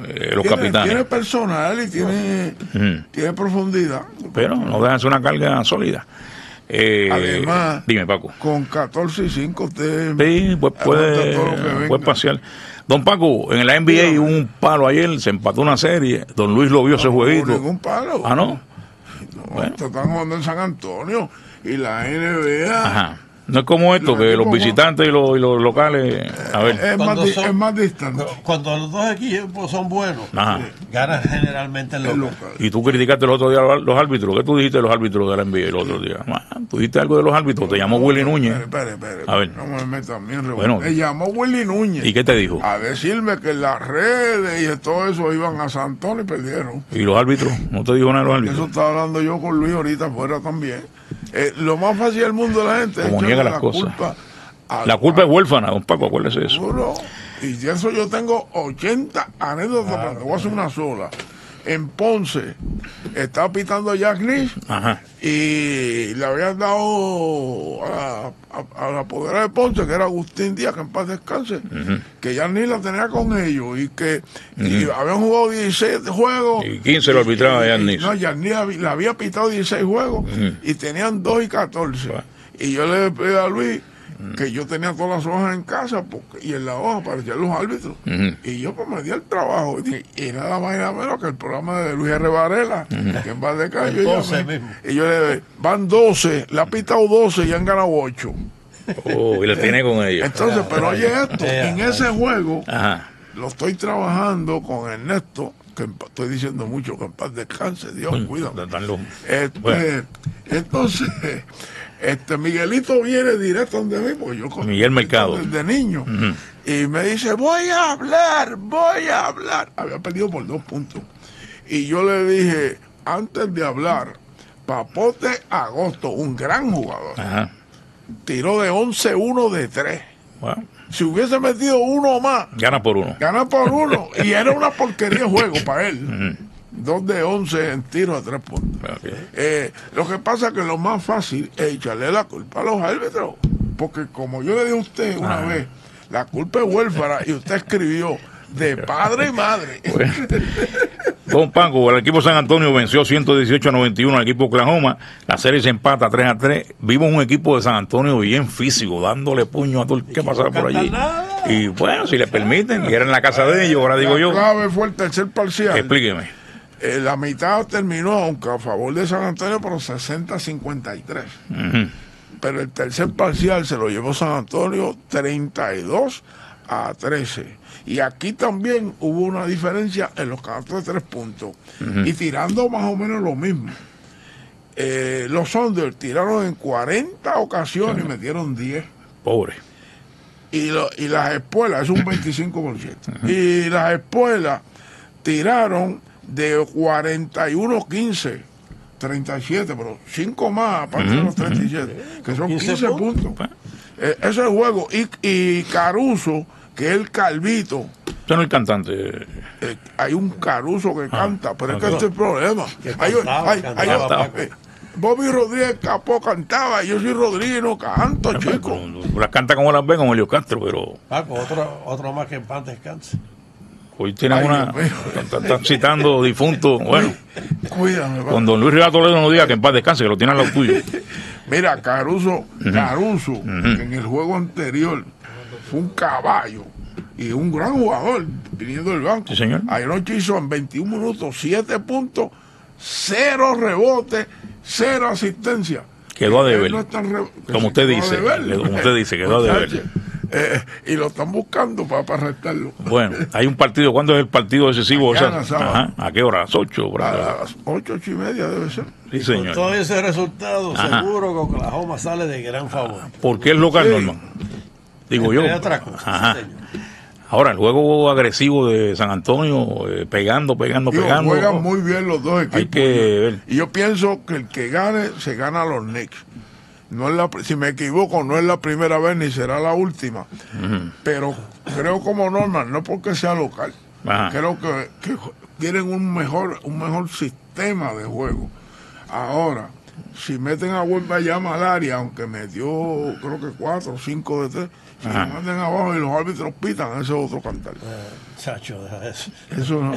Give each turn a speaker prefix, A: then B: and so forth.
A: los capitanes.
B: Tiene personal y tiene profundidad.
A: Pero no dejan ser una carga sólida.
B: Además,
A: dime, Paco.
B: Con 14-5 usted
A: pues puede pasear. Don Paco, en la NBA hubo un palo ayer, se empató una serie. Don Luis lo vio ese jueguito.
B: No hubo ningún palo.
A: ¿Ah, no?
B: Bueno. Están jugando en San Antonio y la NBA.
A: Ajá. No es como esto, que los visitantes y los locales. A ver.
B: Es más distante.
C: Cuando los dos equipos son buenos, ganan generalmente el local.
A: Y tú criticaste el otro día los árbitros. ¿Qué tú dijiste de los árbitros de la NBA el otro día? Tú dijiste algo de los árbitros. Te llamó Willy Núñez.
B: Espere.
A: A ver.
B: No me metas bien.
A: Bueno,
B: me llamó Willy Núñez.
A: ¿Y qué te dijo?
B: A decirme que las redes y todo eso iban a San Antonio y perdieron.
A: ¿Y los árbitros? ¿No te dijo nada de los árbitros?
B: Eso estaba hablando yo con Luis ahorita afuera también. Lo más fácil del mundo de la gente
A: como
B: es
A: niega las cosas. La culpa es huérfana, don Paco, acuérdese de eso.
B: Seguro. Y de eso yo tengo 80 anécdotas, pero te voy a hacer una sola. En Ponce estaba pitando Jack Nicklaus y le habían dado a la apoderada de Ponce, que era Agustín Díaz, que en paz descanse, que Jack Nicklaus la tenía con ellos y que y habían jugado 16 juegos.
A: Y 15 lo arbitraba Jack Nicklaus.
B: No, Jack Nicklaus le había pitado 16 juegos y tenían 2 y 14. Y yo le pedí a Luis que yo tenía todas las hojas en casa y en la hoja aparecían los árbitros y yo pues me di el trabajo y nada más y nada menos que el programa de Luis R. Varela que en base de calle y yo le van 12, le ha pitado 12 y han ganado 8
A: y le tiene con ellos.
B: Entonces, pero oye esto, en ese juego lo estoy trabajando con Ernesto, que estoy diciendo mucho que en paz descanse, Dios cuídame. Entonces Miguelito viene directo donde mí, porque yo con
A: Miguel Mercado
B: desde niño, y me dice, voy a hablar. Había perdido por 2 puntos. Y yo le dije, antes de hablar, Papote Agosto, un gran jugador, tiró de 11-1 de 3. Wow. Si hubiese metido uno más,
A: gana por uno.
B: Y era una porquería de juego para él. 2 de 11 en tiros de 3 puntos. Lo que pasa es que lo más fácil es echarle la culpa a los árbitros. Porque como yo le dije a usted una vez, la culpa es huérfana y usted escribió de padre y madre.
A: Bueno. Don Paco, el equipo San Antonio venció 118-91 al equipo Oklahoma. La serie se empata 3-3. Vimos un equipo de San Antonio bien físico, dándole puño a todo el que pasaba por allí. Y bueno, si le permiten, y era en la casa de ellos, ahora digo yo.
B: La clave fue el tercer parcial.
A: Explíqueme.
B: La mitad terminó, aunque a favor de San Antonio, por 60-53. Pero el tercer parcial se lo llevó San Antonio 32-13. Y aquí también hubo una diferencia en los canastos de 3 puntos. Y tirando más o menos lo mismo. Los Sonders tiraron en 40 ocasiones y metieron 10.
A: Pobre.
B: Y las espuelas, es un 25%. Y las espuelas tiraron de 41-15, 37, pero 5 más aparte de los 37, que son 15 puntos. Ese es el juego. Y Caruso, que es el calvito.
A: Usted no es el cantante.
B: Hay un Caruso que canta, pero es que este es el problema. Bobby Rodríguez Capó cantaba, y yo soy Rodríguez, no canto, chico.
A: Las canta como las ve, como Elio Castro, pero...
C: Paco, otro más que en paz descanse.
A: Hoy tienen están citando difuntos. Bueno,
B: cuídame,
A: con don Luis Rivera Toledo no diga que en paz descanse, que lo tiene al lado tuyo.
B: Mira, Caruso, que en el juego anterior fue un caballo y un gran jugador viniendo del banco.
A: Sí, señor.
B: Anoche hizo en 21 minutos 7 puntos, 0 rebotes, 0 asistencia.
A: Quedó a deber. Como usted dice, quedó a deber.
B: Y lo están buscando para arrestarlo.
A: Bueno, hay un partido. ¿Cuándo es el partido decisivo? ¿A qué hora? ¿A las 8?
B: A las 8:30 debe ser.
A: Sí, señor.
C: Con todo ese resultado, seguro que Oklahoma sale de gran favor.
A: ¿Por qué es local, Norman? Digo yo.
C: Otra cosa, sí,
A: ahora, el juego agresivo de San Antonio, pegando.
B: Juegan muy bien los dos equipos.
A: Hay que ver.
B: Y yo pienso que el que gane, se gana a los Knicks. No es si me equivoco, no es la primera vez ni será la última. Pero creo como Norman, no porque sea local. Creo que tienen un mejor sistema de juego. Ahora, si meten a Vuelva allá Malaria, aunque metió creo que 4 o 5 de 3, si lo meten abajo y los árbitros pitan, ese es otro cantar.
C: Chacho, deja eso.
B: Eso no.